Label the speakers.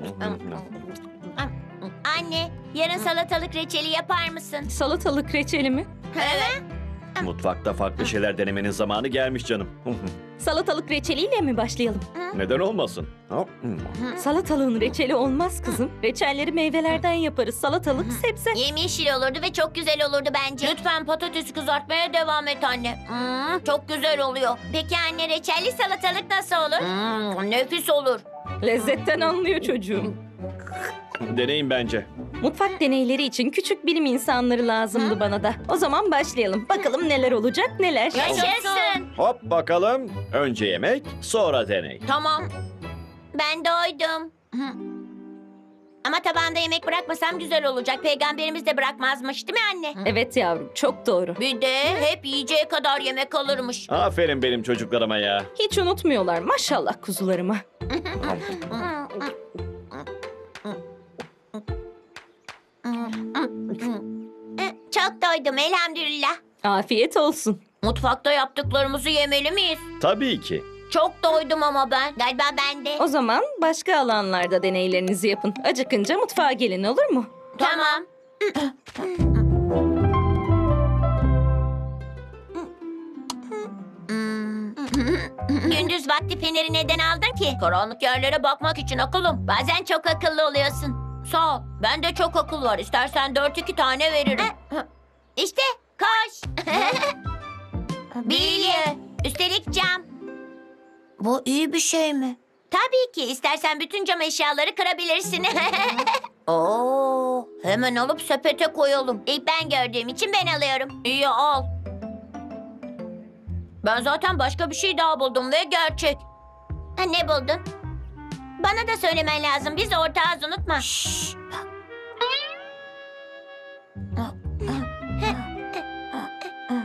Speaker 1: Anne, yarın salatalık reçeli yapar mısın?
Speaker 2: Salatalık reçeli mi?
Speaker 1: Evet.
Speaker 3: Mutfakta farklı şeyler denemenin zamanı gelmiş canım.
Speaker 2: Salatalık reçeliyle mi başlayalım?
Speaker 3: Neden olmasın?
Speaker 2: Salatalığın reçeli olmaz kızım. Reçelleri meyvelerden yaparız. Salatalık sebze.
Speaker 1: Yemyeşil olurdu ve çok güzel olurdu bence. Lütfen patatesi kızartmaya devam et anne. Çok güzel oluyor. Peki anne, reçelli salatalık nasıl olur? Nefis olur.
Speaker 2: Lezzetten anlıyor çocuğum.
Speaker 3: Deneyin bence.
Speaker 2: Mutfak deneyleri için küçük bilim insanları lazımdı bana da. O zaman başlayalım. Bakalım neler olacak neler.
Speaker 1: Yaşasın.
Speaker 3: Hop bakalım. Önce yemek, sonra deney.
Speaker 1: Tamam. Ben doydum. Ama tabağında yemek bırakmasam güzel olacak. Peygamberimiz de bırakmazmış değil mi anne?
Speaker 2: Evet yavrum, çok doğru.
Speaker 1: Bir de hep yiyeceği kadar yemek alırmış.
Speaker 3: Aferin benim çocuklarıma ya.
Speaker 2: Hiç unutmuyorlar maşallah kuzularıma.
Speaker 1: Çok doydum elhamdülillah.
Speaker 2: Afiyet olsun.
Speaker 1: Mutfakta yaptıklarımızı yemeli miyiz?
Speaker 3: Tabii ki.
Speaker 1: Çok doydum ama ben. Galiba ben de.
Speaker 2: O zaman başka alanlarda deneylerinizi yapın. Acıkınca mutfağa gelin, olur mu?
Speaker 1: Tamam. Gündüz vakti feneri neden aldın ki? Karanlık yerlere bakmak için akıllım. Bazen çok akıllı oluyorsun. Sağ ol. Bende çok akıl var. İstersen 4-2 tane veririm. İşte koş. Bilye. Üstelik cam. Bu iyi bir şey mi? Tabii ki. İstersen bütün cam eşyaları kırabilirsin. Oo, hemen alıp sepete koyalım. İlk ben gördüğüm için ben alıyorum. İyi al. Ben zaten başka bir şey daha buldum ve gerçek. Ha, ne buldun? Bana da söylemen lazım. Biz ortağız, unutma. Şşş.